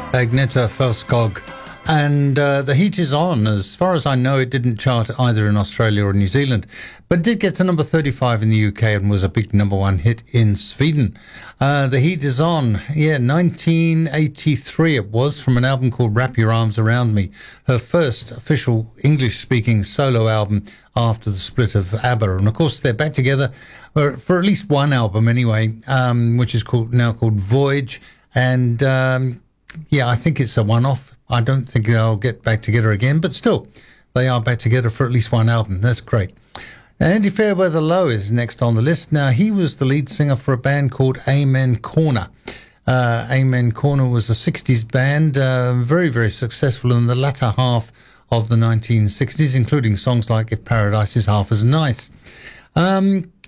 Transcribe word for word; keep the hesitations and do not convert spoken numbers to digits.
Agneta Felskog. And uh, The Heat Is On. As far as I know, it didn't chart either in Australia or New Zealand, but it did get to number thirty-five in the U K and was a big number one hit in Sweden. Uh, The Heat Is On, yeah, nineteen eighty-three it was, from an album called Wrap Your Arms Around Me, her first official English-speaking solo album after the split of ABBA. And of course, they're back together for, for at least one album anyway, um, which is called now called Voyage. And um, yeah, I think it's a one-off. I don't think they'll get back together again, but still, they are back together for at least one album. That's great. Andy Fairweather Low is next on the list. Now, he was the lead singer for a band called Amen Corner. Uh, Amen Corner was a sixties band, uh, very, very successful in the latter half of the nineteen sixties, including songs like If Paradise Is Half as Nice. Um,